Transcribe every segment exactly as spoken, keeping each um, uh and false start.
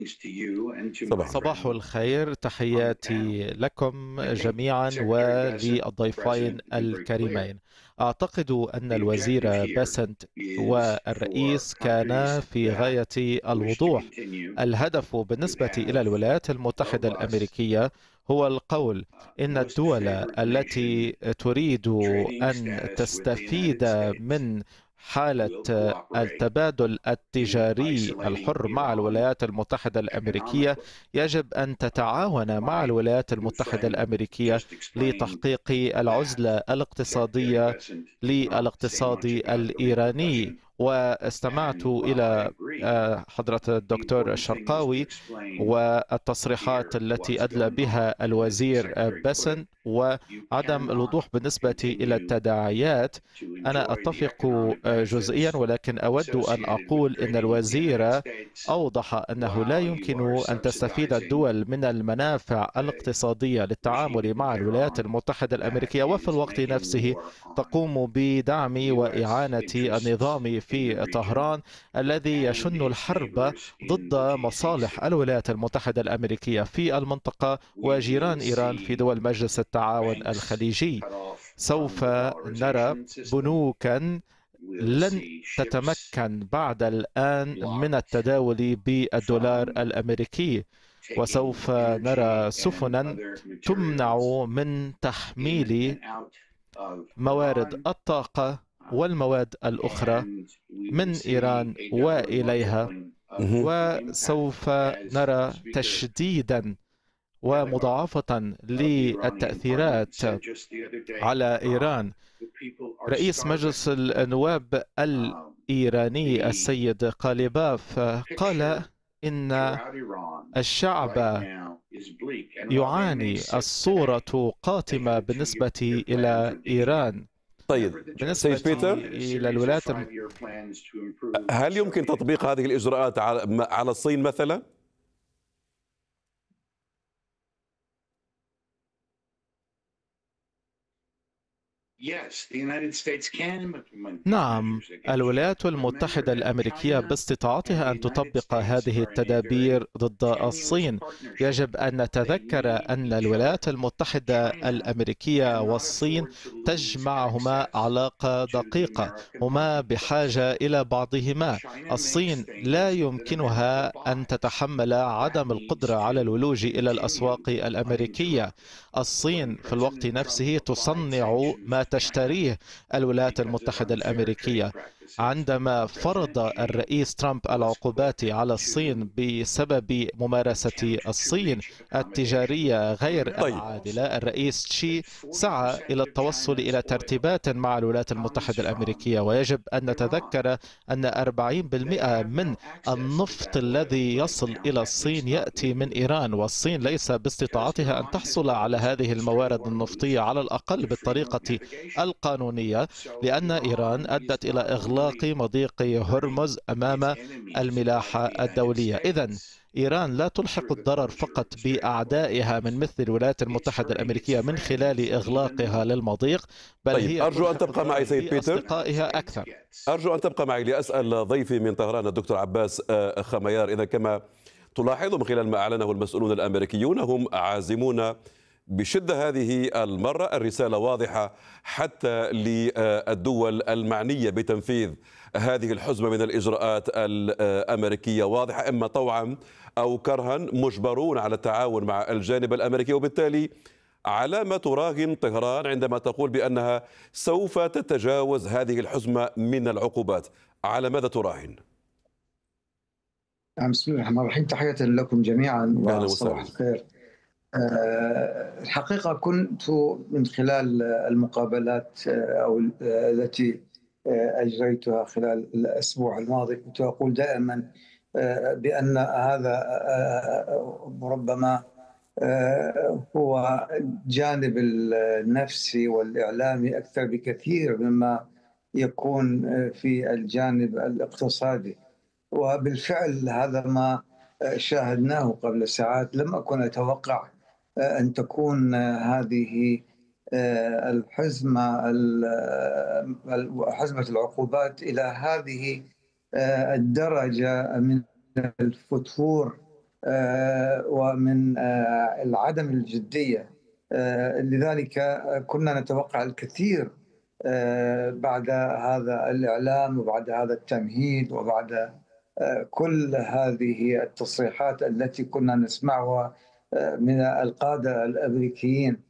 صباح الخير. صباح الخير، تحياتي لكم جميعا وللضيفين الكريمين. أعتقد أن الوزير باسنت والرئيس كانا في غاية الوضوح. الهدف بالنسبة إلى الولايات المتحدة الأمريكية هو القول إن الدول التي تريد أن تستفيد من حالة التبادل التجاري الحر مع الولايات المتحدة الأمريكية يجب أن تتعاون مع الولايات المتحدة الأمريكية لتحقيق العزلة الاقتصادية للاقتصاد الإيراني. واستمعت إلى حضرة الدكتور الشرقاوي والتصريحات التي أدلى بها الوزير باسن وعدم الوضوح بالنسبة إلى التداعيات. أنا أتفق جزئيا، ولكن أود أن أقول إن الوزير أوضح أنه لا يمكن أن تستفيد الدول من المنافع الاقتصادية للتعامل مع الولايات المتحدة الأمريكية وفي الوقت نفسه تقوم بدعم وإعانة النظام في طهران الذي يشن الحرب ضد مصالح الولايات المتحدة الأمريكية في المنطقة وجيران إيران في دول مجلس التعاون الخليجي. سوف نرى بنوكا لن تتمكن بعد الآن من التداول بالدولار الأمريكي، وسوف نرى سفنا تمنع من تحميل موارد الطاقة والمواد الأخرى من إيران وإليها. وسوف نرى تشديدا ومضاعفة للتأثيرات على إيران. رئيس مجلس النواب الإيراني السيد قاليباف قال إن الشعب يعاني، الصورة قاتمة بالنسبة إلى إيران. طيب بالنسبة سيد بيتر، إلى الولايات الم... هل يمكن تطبيق هذه الإجراءات على على الصين مثلا؟ نعم، الولايات المتحدة الأمريكية باستطاعتها أن تطبق هذه التدابير ضد الصين. يجب أن نتذكر أن الولايات المتحدة الأمريكية والصين تجمعهما علاقة دقيقة، هما بحاجة إلى بعضهما. الصين لا يمكنها أن تتحمل عدم القدرة على الولوج إلى الأسواق الأمريكية. الصين في الوقت نفسه تصنع ما تشتريه الولايات المتحدة الأمريكية. عندما فرض الرئيس ترامب العقوبات على الصين بسبب ممارسة الصين التجارية غير طيب. العادلة، الرئيس تشي سعى إلى التوصل إلى ترتيبات مع الولايات المتحدة الأمريكية. ويجب أن نتذكر أن أربعين بالمئة من النفط الذي يصل إلى الصين يأتي من إيران، والصين ليس باستطاعتها أن تحصل على هذه الموارد النفطية على الأقل بالطريقة القانونية، لأن إيران أدت إلى إغلاق مضيق هرمز أمام الملاحة الدولية. إذن إيران لا تلحق الضرر فقط بأعدائها من مثل الولايات المتحدة الأمريكية من خلال إغلاقها للمضيق، بل طيب هي أرجو أن تلحق تبقى معي سيد بيتر. بأصدقائها أكثر. أرجو أن تبقى معي لأسأل ضيفي من طهران الدكتور عباس خميار. إذا كما تلاحظ من خلال ما أعلنه المسؤولون الأمريكيون، هم عازمون بشدة هذه المرة. الرسالة واضحة حتى للدول المعنية بتنفيذ هذه الحزمة من الإجراءات الأمريكية، واضحة إما طوعا أو كرها مجبرون على التعاون مع الجانب الأمريكي. وبالتالي على ما تراهن طهران عندما تقول بأنها سوف تتجاوز هذه الحزمة من العقوبات؟ على ماذا تراهن؟ بسم الله الرحمن الرحيم، تحية لكم جميعا وصباح الخير. الحقيقة كنت من خلال المقابلات أو التي أجريتها خلال الأسبوع الماضي كنت أقول دائما بأن هذا ربما هو الجانب النفسي والإعلامي أكثر بكثير مما يكون في الجانب الاقتصادي. وبالفعل هذا ما شاهدناه قبل ساعات. لم أكن أتوقع أن تكون هذه الحزمة حزمة العقوبات إلى هذه الدرجة من الفتور ومن عدم الجدية. لذلك كنا نتوقع الكثير بعد هذا الإعلام وبعد هذا التمهيد وبعد كل هذه التصريحات التي كنا نسمعها من القادة الأمريكيين.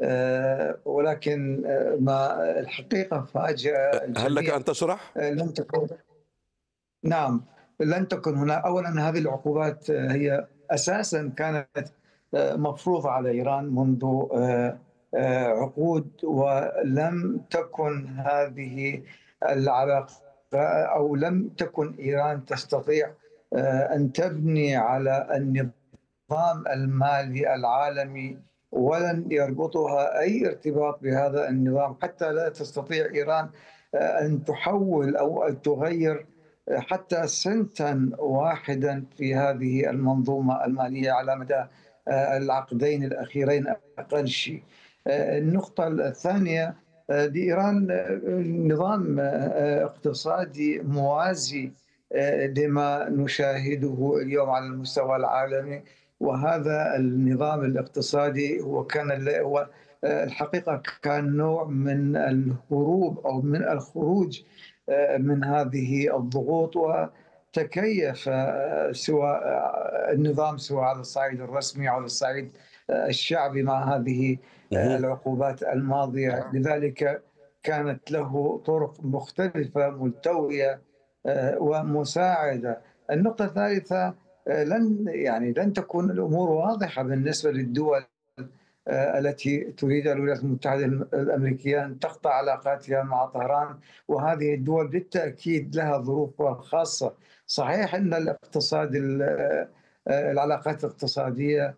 ولكن ما الحقيقة فاجأ الجميع. هل لك أن تشرح؟ لن تكون نعم لن تكن هنا. أولا هذه العقوبات هي أساسا كانت مفروضة على إيران منذ عقود، ولم تكن هذه العلاقة أو لم تكن إيران تستطيع أن تبني على النظام المالي العالمي، ولن يربطها أي ارتباط بهذا النظام، حتى لا تستطيع إيران أن تحول أو أن تغير حتى سنتا واحدا في هذه المنظومة المالية على مدى العقدين الأخيرين أقل شيء. النقطة الثانية، لإيران نظام اقتصادي موازي لما نشاهده اليوم على المستوى العالمي، وهذا النظام الاقتصادي هو كان هو الحقيقة كان نوع من الهروب أو من الخروج من هذه الضغوط، وتكيف سواء النظام سواء على الصعيد الرسمي أو على الصعيد الشعبي مع هذه العقوبات الماضية. لذلك كانت له طرق مختلفة ملتوية ومساعدة. النقطة الثالثة، لن يعني لن تكون الأمور واضحة بالنسبة للدول التي تريد الولايات المتحدة الأمريكية أن تقطع علاقاتها مع طهران، وهذه الدول بالتأكيد لها ظروفها خاصة. صحيح أن الاقتصاد العلاقات الاقتصادية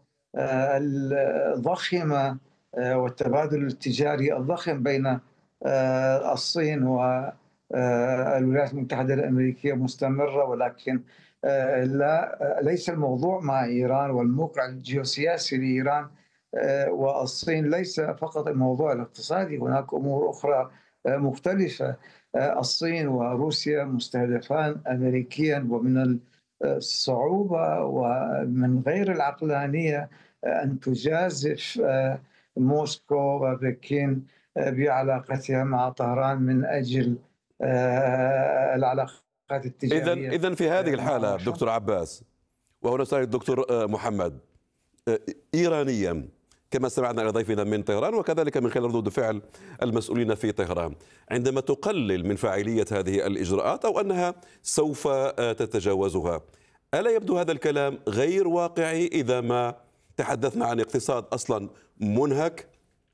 الضخمة والتبادل التجاري الضخم بين الصين والولايات المتحدة الأمريكية مستمرة، ولكن لا ليس الموضوع مع إيران والموقع الجيوسياسي لإيران والصين ليس فقط الموضوع الاقتصادي، هناك أمور أخرى مختلفة. الصين وروسيا مستهدفان أمريكيا، ومن الصعوبة ومن غير العقلانية أن تجازف موسكو وبكين بعلاقتها مع طهران من أجل العلاقات التجارية. إذن إذن في هذه الحالة دكتور عباس، وهنا سؤال الدكتور محمد، إيرانيا كما سمعنا إلى ضيفنا من طهران وكذلك من خلال ردود فعل المسؤولين في طهران، عندما تقلل من فاعلية هذه الإجراءات أو أنها سوف تتجاوزها، ألا يبدو هذا الكلام غير واقعي إذا ما تحدثنا عن اقتصاد أصلا منهك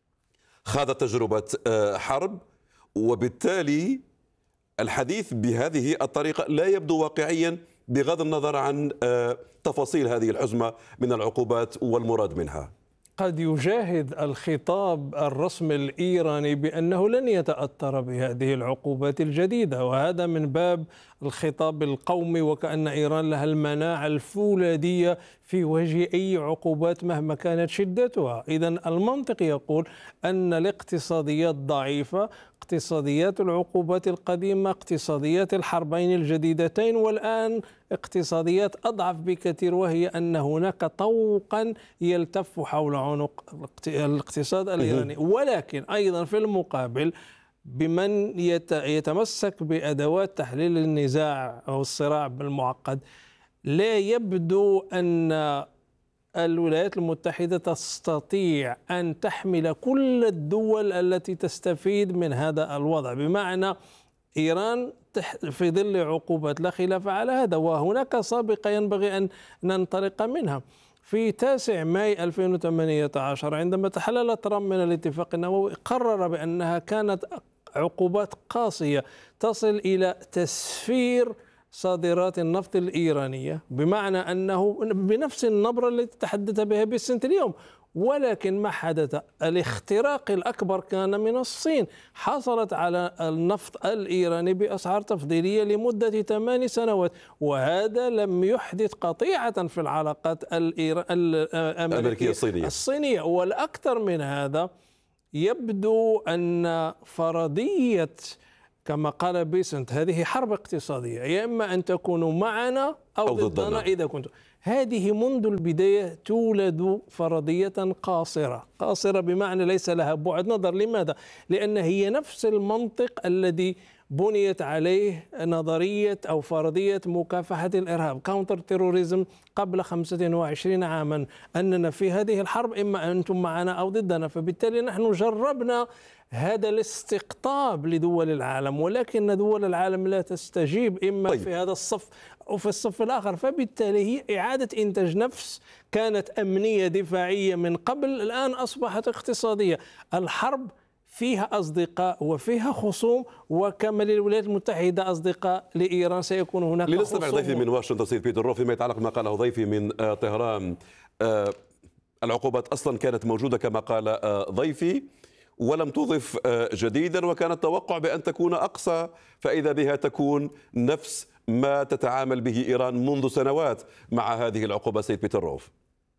خاض تجربة حرب، وبالتالي الحديث بهذه الطريقة لا يبدو واقعيا بغض النظر عن تفاصيل هذه الحزمة من العقوبات والمراد منها؟ قد يجاهد الخطاب الرسمي الإيراني بأنه لن يتأثر بهذه العقوبات الجديدة، وهذا من باب الخطاب القومي، وكأن إيران لها المناعة الفولاذية في وجه أي عقوبات مهما كانت شدتها. إذن المنطق يقول أن الاقتصاديات ضعيفة، اقتصاديات العقوبات القديمة، اقتصاديات الحربين الجديدتين، والآن اقتصاديات أضعف بكثير، وهي أن هناك طوقا يلتف حول عنق الاقتصاد الإيراني. ولكن أيضا في المقابل بمن يتمسك بأدوات تحليل النزاع أو الصراع بالمعقد، لا يبدو أن الولايات المتحدة تستطيع أن تحمل كل الدول التي تستفيد من هذا الوضع، بمعنى إيران في ظل عقوبات لا خلاف على هذا، وهناك سابقة ينبغي أن ننطلق منها. في تاسع ماي ألفين وثمانية عشر عندما تحلل ترامب من الاتفاق النووي قرر بأنها كانت عقوبات قاسية تصل إلى تسفير صادرات النفط الإيرانية، بمعنى أنه بنفس النبرة التي تحدث بها بسنت اليوم. ولكن ما حدث؟ الاختراق الأكبر كان من الصين، حصلت على النفط الإيراني بأسعار تفضيلية لمدة ثمان سنوات، وهذا لم يحدث قطيعة في العلاقات الأمريكية الصينية. الصينية. والأكثر من هذا، يبدو أن فرضية كما قال بيسنت هذه حرب اقتصادية، يا إما أن تكونوا معنا أو, أو ضدنا إذا كنتم. هذه منذ البداية تولد فرضية قاصرة، قاصرة بمعنى ليس لها بعد نظر. لماذا؟ لأن هي نفس المنطق الذي بنيت عليه نظرية أو فرضية مكافحة الإرهاب كاونتر تيروريزم قبل خمسة وعشرين عاما، أننا في هذه الحرب إما أنتم معنا أو ضدنا. فبالتالي نحن جربنا هذا الاستقطاب لدول العالم، ولكن دول العالم لا تستجيب إما طيب. في هذا الصف أو في الصف الآخر. فبالتالي هي إعادة إنتاج نفس كانت أمنية دفاعية من قبل، الآن أصبحت اقتصادية. الحرب فيها أصدقاء وفيها خصوم، وكما للولايات المتحدة أصدقاء لإيران سيكون هناك خصوم. لنستمع ضيفي من واشنطن سيد بيتر روف فيما يتعلق ما قاله ضيفي من طهران. العقوبات أصلا كانت موجودة كما قال ضيفي ولم تضف جديدا، وكان التوقع بأن تكون أقصى، فإذا بها تكون نفس ما تتعامل به إيران منذ سنوات مع هذه العقوبة. سيد بيتر روف.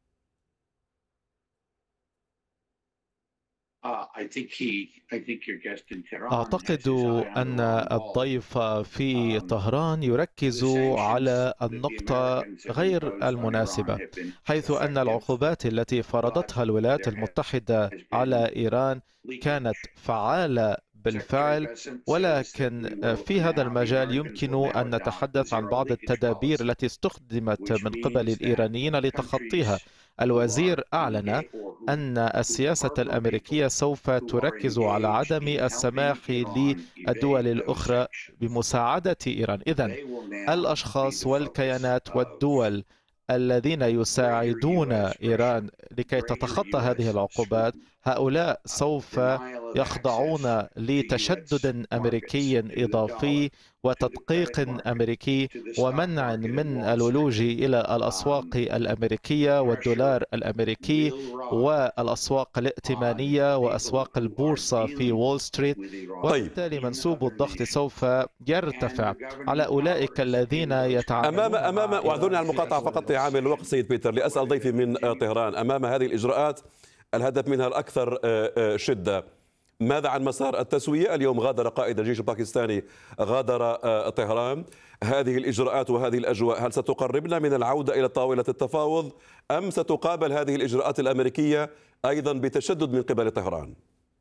أعتقد أن الضيف في طهران يركز على النقطة غير المناسبة، حيث أن العقوبات التي فرضتها الولايات المتحدة على إيران كانت فعالة بالفعل، ولكن في هذا المجال يمكن أن نتحدث عن بعض التدابير التي استخدمت من قبل الإيرانيين لتخطيها. الوزير أعلن أن السياسة الأمريكية سوف تركز على عدم السماح للدول الأخرى بمساعدة إيران. إذن الأشخاص والكيانات والدول الذين يساعدون إيران لكي تتخطى هذه العقوبات، هؤلاء سوف يخضعون لتشدد أمريكي إضافي وتدقيق أمريكي ومنع من الولوج إلى الأسواق الأمريكية والدولار الأمريكي والأسواق الائتمانية وأسواق البورصة في وول ستريت. وبالتالي منسوب الضغط سوف يرتفع على أولئك الذين يتعاملون أمام أمام واعذرني على المقاطعة فقط عامل الوقت سيد بيتر، لأسأل ضيفي من طهران. أمام هذه الإجراءات الهدف منها الأكثر شدة، ماذا عن مسار التسوية؟ اليوم غادر قائد الجيش الباكستاني غادر طهران. هذه الإجراءات وهذه الأجواء هل ستقربنا من العودة إلى طاولة التفاوض، أم ستقابل هذه الإجراءات الأمريكية أيضا بتشدد من قبل طهران؟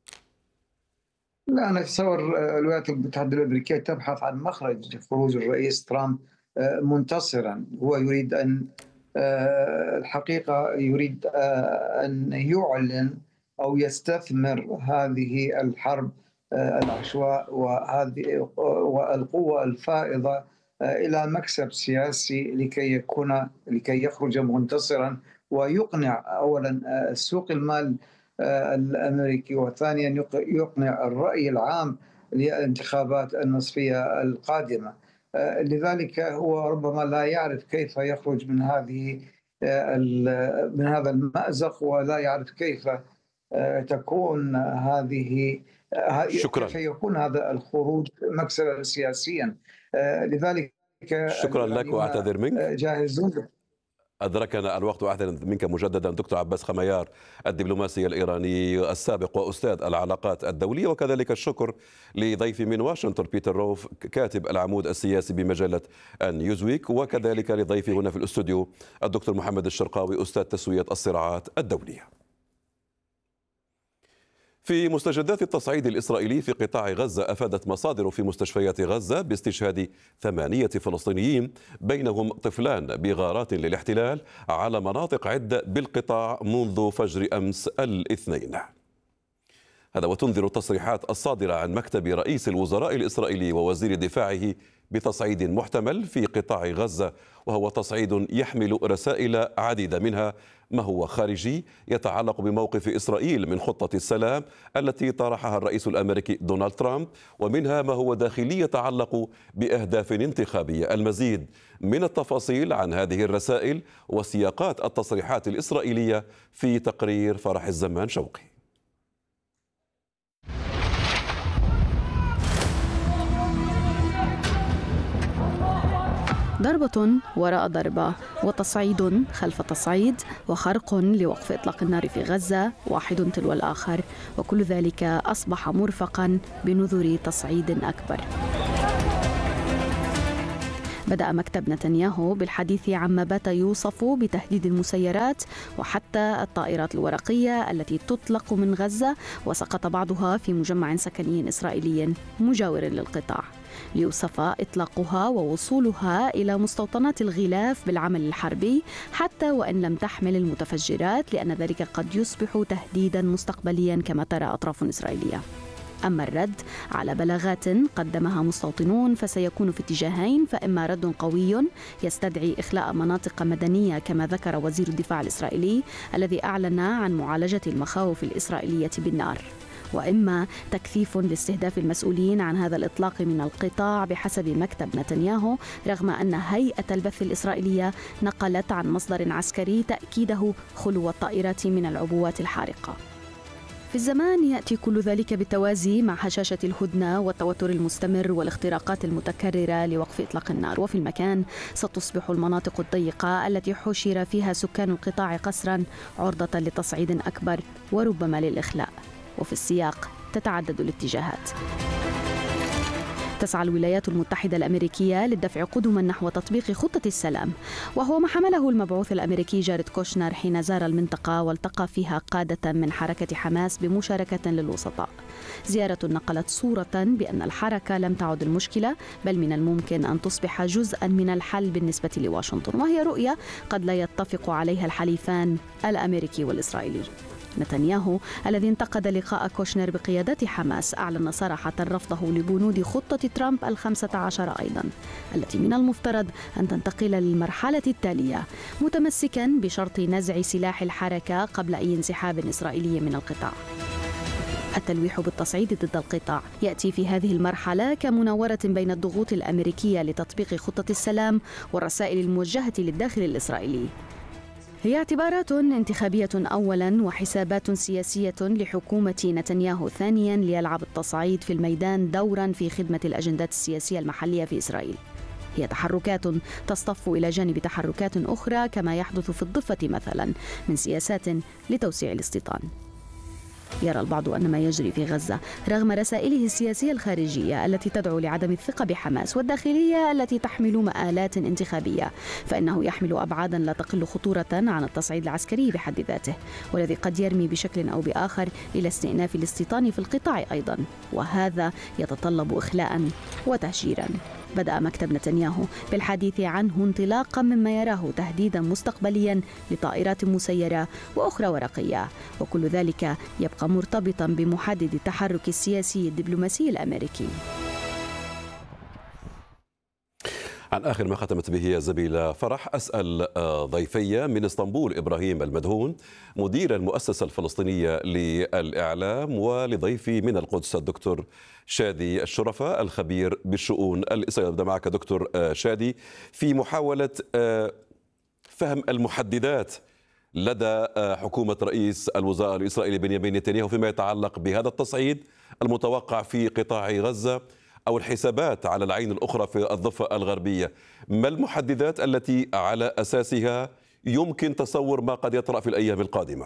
لا، أنا أتصور الولايات المتحدة الأمريكية تبحث عن مخرج لخروج الرئيس ترامب منتصرا. هو يريد أن الحقيقة يريد أن يعلن أو يستثمر هذه الحرب العشواء وهذه والقوة الفائضة إلى مكسب سياسي لكي يكون لكي يخرج منتصرا ويقنع أولا سوق المال الأمريكي، وثانيا يقنع الرأي العام للانتخابات النصفية القادمة. لذلك هو ربما لا يعرف كيف يخرج من هذه من هذا المأزق، ولا يعرف كيف تكون هذه شكرا. كيف يكون هذا الخروج مكسبا سياسيا. لذلك شكرا لك واعتذر منك. جاهزون. أدركنا الوقت وأعتذر منك مجددا دكتور عباس خميار الدبلوماسي الإيراني السابق وأستاذ العلاقات الدولية، وكذلك الشكر لضيفي من واشنطن بيتر روف كاتب العمود السياسي بمجلة نيوزويك، وكذلك لضيفي هنا في الاستوديو الدكتور محمد الشرقاوي أستاذ تسوية الصراعات الدولية. في مستجدات التصعيد الإسرائيلي في قطاع غزة، أفادت مصادر في مستشفيات غزة باستشهاد ثمانية فلسطينيين بينهم طفلان بغارات للاحتلال على مناطق عدة بالقطاع منذ فجر أمس الاثنين. هذا وتنذر التصريحات الصادرة عن مكتب رئيس الوزراء الإسرائيلي ووزير دفاعه بتصعيد محتمل في قطاع غزة، وهو تصعيد يحمل رسائل عديدة، منها ما هو خارجي يتعلق بموقف إسرائيل من خطة السلام التي طرحها الرئيس الأمريكي دونالد ترامب، ومنها ما هو داخلي يتعلق بأهداف انتخابية. المزيد من التفاصيل عن هذه الرسائل وسياقات التصريحات الإسرائيلية في تقرير فرح الزمان شوقي. ضربة وراء ضربة وتصعيد خلف تصعيد وخرق لوقف إطلاق النار في غزة واحد تلو الآخر، وكل ذلك أصبح مرفقا بنذر تصعيد أكبر. بدأ مكتب نتنياهو بالحديث عما بات يوصف بتهديد المسيرات وحتى الطائرات الورقية التي تطلق من غزة، وسقط بعضها في مجمع سكني إسرائيلي مجاور للقطاع، ليوصف إطلاقها ووصولها إلى مستوطنات الغلاف بالعمل الحربي حتى وإن لم تحمل المتفجرات، لأن ذلك قد يصبح تهديدا مستقبليا كما ترى أطراف إسرائيلية. أما الرد على بلاغات قدمها مستوطنون فسيكون في اتجاهين، فإما رد قوي يستدعي إخلاء مناطق مدنية كما ذكر وزير الدفاع الإسرائيلي الذي أعلن عن معالجة المخاوف الإسرائيلية بالنار، وإما تكثيف لاستهداف المسؤولين عن هذا الإطلاق من القطاع بحسب مكتب نتنياهو، رغم أن هيئة البث الإسرائيلية نقلت عن مصدر عسكري تأكيده خلو الطائرات من العبوات الحارقة. في الزمان يأتي كل ذلك بالتوازي مع هشاشة الهدنة والتوتر المستمر والاختراقات المتكررة لوقف إطلاق النار، وفي المكان ستصبح المناطق الضيقة التي حشر فيها سكان القطاع قسرا عرضة لتصعيد أكبر وربما للإخلاء، وفي السياق تتعدد الاتجاهات. تسعى الولايات المتحدة الأمريكية للدفع قدما نحو تطبيق خطة السلام، وهو ما حمله المبعوث الأمريكي جاريد كوشنر حين زار المنطقة والتقى فيها قادة من حركة حماس بمشاركة للوسطاء. زيارة نقلت صورة بأن الحركة لم تعد المشكلة، بل من الممكن أن تصبح جزءا من الحل بالنسبة لواشنطن، وهي رؤية قد لا يتفق عليها الحليفان الأمريكي والإسرائيلي. نتنياهو الذي انتقد لقاء كوشنر بقيادة حماس أعلن صراحة رفضه لبنود خطة ترامب الخمسة عشر أيضا، التي من المفترض أن تنتقل للمرحلة التالية، متمسكا بشرط نزع سلاح الحركة قبل أي انسحاب إسرائيلي من القطاع. التلويح بالتصعيد ضد القطاع يأتي في هذه المرحلة كمناورة بين الضغوط الأمريكية لتطبيق خطة السلام والرسائل الموجهة للداخل الإسرائيلي. هي اعتبارات انتخابية أولا وحسابات سياسية لحكومة نتنياهو ثانيا ليلعب التصعيد في الميدان دورا في خدمة الأجندات السياسية المحلية في إسرائيل. هي تحركات تصطف إلى جانب تحركات أخرى كما يحدث في الضفة مثلا من سياسات لتوسيع الاستيطان. يرى البعض أن ما يجري في غزة رغم رسائله السياسية الخارجية التي تدعو لعدم الثقة بحماس والداخلية التي تحمل مآلات انتخابية، فإنه يحمل أبعادا لا تقل خطورة عن التصعيد العسكري بحد ذاته، والذي قد يرمي بشكل أو بآخر إلى استئناف الاستيطان في القطاع أيضا، وهذا يتطلب إخلاء وتهجيرا. بدأ مكتب نتنياهو بالحديث عنه انطلاقا مما يراه تهديدا مستقبليا لطائرات مسيرة وأخرى ورقية، وكل ذلك يبقى مرتبطا بمحدد التحرك السياسي الدبلوماسي الأمريكي. عن آخر ما ختمت به يا زميلة فرح، أسأل ضيفي من اسطنبول إبراهيم المدهون مدير المؤسسة الفلسطينية للإعلام، ولضيفي من القدس الدكتور شادي الشرفة الخبير بالشؤون الإسرائيلية. أبدأ معك دكتور شادي في محاولة فهم المحددات لدى حكومة رئيس الوزراء الإسرائيلي بنيامين نتنياهو فيما يتعلق بهذا التصعيد المتوقع في قطاع غزة أو الحسابات على العين الأخرى في الضفة الغربية. ما المحددات التي على أساسها يمكن تصور ما قد يطرأ في الأيام القادمة؟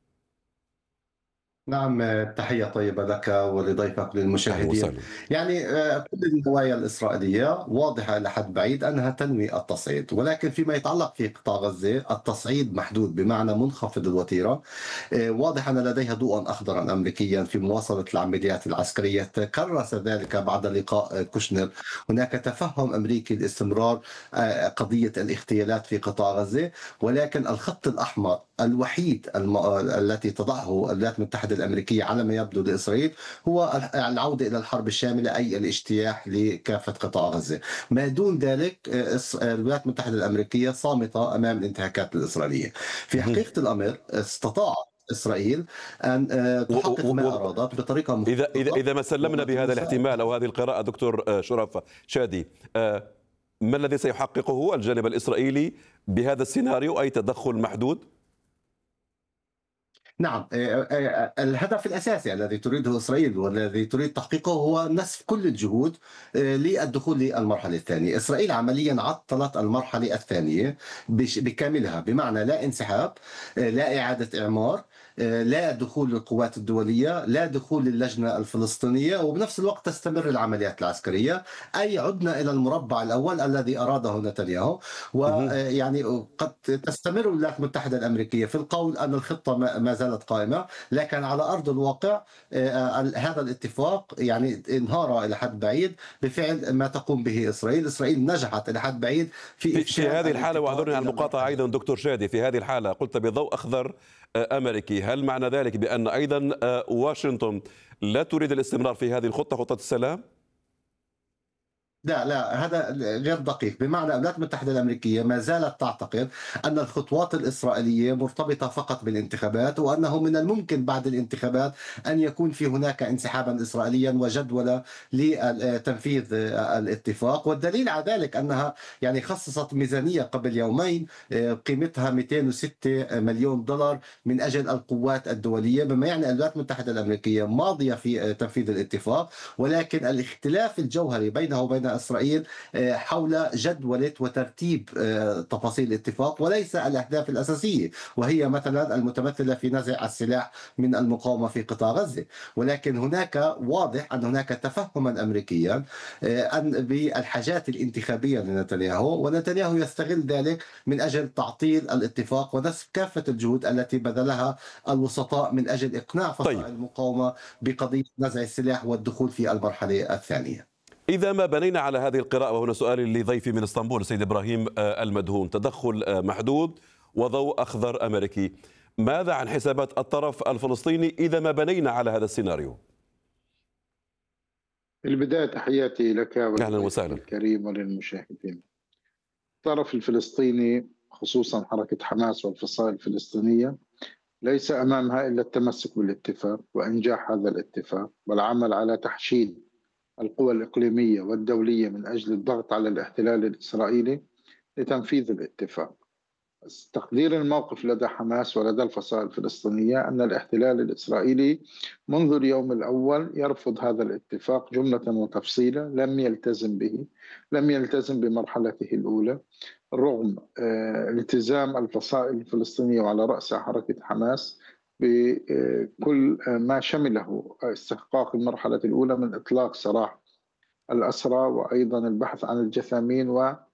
نعم، تحية طيبة لك ولضيفك للمشاهدين. يعني كل النوايا الإسرائيلية واضحة إلى حد بعيد أنها تنوي التصعيد، ولكن فيما يتعلق في قطاع غزة التصعيد محدود بمعنى منخفض الوتيرة. واضح أن لديها ضوءا أخضرا أمريكيا في مواصلة العمليات العسكرية، تكرس ذلك بعد لقاء كوشنر. هناك تفهم أمريكي لاستمرار قضية الاغتيالات في قطاع غزة، ولكن الخط الأحمر الوحيد الم... التي تضعه الولايات المتحدة الأمريكية على ما يبدو لإسرائيل هو العودة إلى الحرب الشاملة، أي الاجتياح لكافة قطاع غزة. ما دون ذلك الولايات المتحدة الأمريكية صامتة أمام الانتهاكات الإسرائيلية. في حقيقة الأمر استطاع إسرائيل أن تحقق ما أرادت بطريقة مختلفة. إذا إذا إذا ما سلمنا بهذا الاحتمال أو هذه القراءة دكتور شرفة شادي، ما الذي سيحققه الجانب الإسرائيلي بهذا السيناريو، أي تدخل محدود؟ نعم. آه، آه، الهدف الأساسي الذي تريده إسرائيل والذي تريد تحقيقه هو نسف كل الجهود آه، للدخول للمرحلة الثانية. إسرائيل عمليا عطلت المرحلة الثانية بش- بكاملها، بمعنى لا انسحاب، آه، لا إعادة إعمار، آه، لا دخول للقوات الدولية، لا دخول للجنة الفلسطينية، وبنفس الوقت تستمر العمليات العسكرية. أي عدنا إلى المربع الأول الذي أراده نتنياهو. مهم. ويعني قد تستمر الولايات المتحدة الأمريكية في القول أن الخطة ما ما زالت قائمة، لكن على أرض الواقع آه، ال- هذا الاتفاق يعني انهار إلى حد بعيد بفعل ما تقوم به إسرائيل. إسرائيل نجحت إلى حد بعيد في في في إفشال هذه الحالة، الانتقال واعذرني على إلى المقاطعة مرحلة. أيضا دكتور شادي، في هذه الحالة قلت بضوء أخضر آه، أمريكي، هل معنى ذلك بأن أيضا آه، واشنطن لا تريد الاستمرار في هذه الخطة، خطة السلام؟ لا لا، هذا غير دقيق. بمعنى الولايات المتحدة الأمريكية ما زالت تعتقد أن الخطوات الإسرائيلية مرتبطة فقط بالانتخابات، وأنه من الممكن بعد الانتخابات أن يكون في هناك انسحابا إسرائيليا وجدولة لتنفيذ الاتفاق. والدليل على ذلك أنها يعني خصصت ميزانية قبل يومين قيمتها مئتين وستة مليون دولار من أجل القوات الدولية، بما يعني أن الولايات المتحدة الأمريكية ماضية في تنفيذ الاتفاق، ولكن الاختلاف الجوهري بينها وبين إسرائيل آه، حول جدولة وترتيب آه، تفاصيل الاتفاق، وليس الأهداف الأساسية، وهي مثلا المتمثلة في نزع السلاح من المقاومة في قطاع غزة. ولكن هناك واضح أن هناك تفهما أمريكيا آه، أن بالحاجات الانتخابية لنتنياهو، ونتنياهو يستغل ذلك من أجل تعطيل الاتفاق ونسف كافة الجهود التي بذلها الوسطاء من أجل إقناع طيب، فصائل المقاومة بقضية نزع السلاح والدخول في المرحلة الثانية. إذا ما بنينا على هذه القراءة، وهنا سؤالي لضيفي من اسطنبول السيد إبراهيم آه، المدهون، تدخل آه، محدود وضوء أخضر أمريكي، ماذا عن حسابات الطرف الفلسطيني إذا ما بنينا على هذا السيناريو؟ في البداية تحياتي لك أهلا ولضيفك وسهلا. الكريم وللمشاهدين. الطرف الفلسطيني خصوصا حركة حماس والفصائل الفلسطينية ليس أمامها إلا التمسك بالاتفاق وإنجاح هذا الاتفاق والعمل على تحشيد القوى الإقليمية والدولية من أجل الضغط على الاحتلال الإسرائيلي لتنفيذ الاتفاق. تقدير الموقف لدى حماس ولدى الفصائل الفلسطينية أن الاحتلال الإسرائيلي منذ اليوم الأول يرفض هذا الاتفاق جملة وتفصيلا، لم يلتزم به، لم يلتزم بمرحلته الأولى، رغم التزام الفصائل الفلسطينية وعلى رأسها حركة حماس بكل ما شمله استحقاق المرحلة الأولى من إطلاق سراح الأسرى، وأيضا البحث عن الجثامين،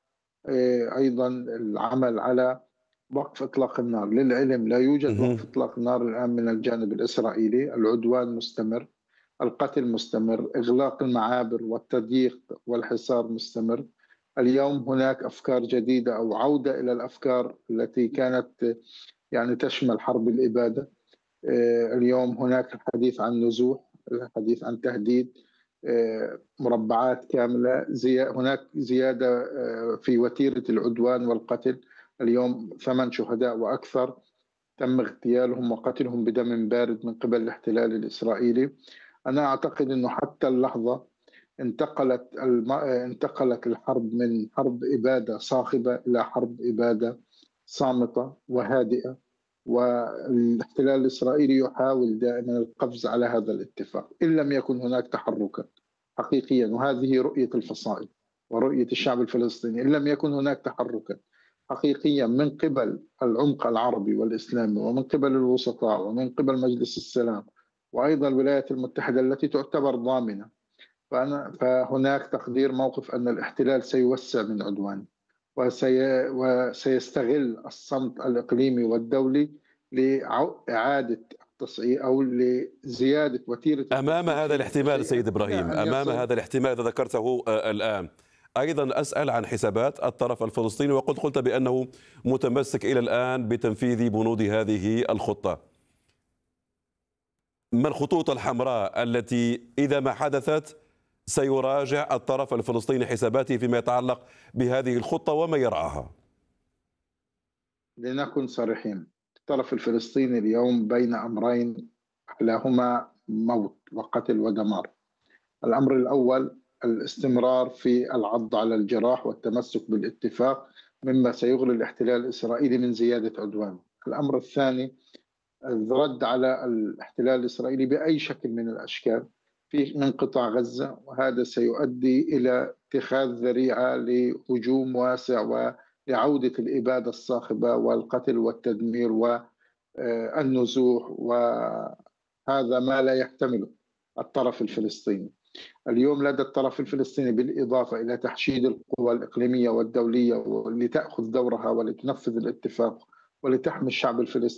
وأيضا العمل على وقف إطلاق النار. للعلم لا يوجد وقف إطلاق النار الآن من الجانب الإسرائيلي، العدوان مستمر، القتل مستمر، إغلاق المعابر والتضييق والحصار مستمر. اليوم هناك أفكار جديدة أو عودة إلى الأفكار التي كانت يعني تشمل حرب الإبادة. اليوم هناك الحديث عن نزوح، الحديث عن تهديد مربعات كاملة، زي هناك زيادة في وتيرة العدوان والقتل. اليوم ثمان شهداء وأكثر تم اغتيالهم وقتلهم بدم بارد من قبل الاحتلال الإسرائيلي. أنا أعتقد أنه حتى اللحظة انتقلت الم... انتقلت الحرب من حرب إبادة صاخبة إلى حرب إبادة صامتة وهادئة، والاحتلال الإسرائيلي يحاول دائما القفز على هذا الاتفاق إن لم يكن هناك تحركا حقيقيا، وهذه رؤية الفصائل ورؤية الشعب الفلسطيني. إن لم يكن هناك تحركا حقيقيا من قبل العمق العربي والإسلامي ومن قبل الوسطاء ومن قبل مجلس السلام وأيضا الولايات المتحدة التي تعتبر ضامنة، فأنا فهناك تقدير موقف أن الاحتلال سيوسع من عدوانه وسي وسيستغل الصمت الإقليمي والدولي لإعادة التصعيد أو لزيادة وتيرة أمام هذا الاحتمال سيد إبراهيم، أمام هذا الاحتمال الذي ذكرته الآن، أيضا أسأل عن حسابات الطرف الفلسطيني، وقد قلت بأنه متمسك إلى الآن بتنفيذ بنود هذه الخطة. ما الخطوط الحمراء التي إذا ما حدثت سيراجع الطرف الفلسطيني حساباته فيما يتعلق بهذه الخطة وما يرعاها؟ لنكن صريحين، الطرف الفلسطيني اليوم بين أمرين أحلاهما موت وقتل ودمار. الأمر الأول الاستمرار في العض على الجراح والتمسك بالاتفاق مما سيغري الاحتلال الإسرائيلي من زيادة عدوانه. الأمر الثاني الرد على الاحتلال الإسرائيلي بأي شكل من الأشكال في من قطاع غزة، وهذا سيؤدي إلى اتخاذ ذريعة لهجوم واسع ولعودة الإبادة الصاخبة والقتل والتدمير والنزوح، وهذا ما لا يحتمله الطرف الفلسطيني. اليوم لدى الطرف الفلسطيني بالإضافة إلى تحشيد القوى الإقليمية والدولية لتأخذ دورها ولتنفذ الاتفاق ولتحمي الشعب الفلسطيني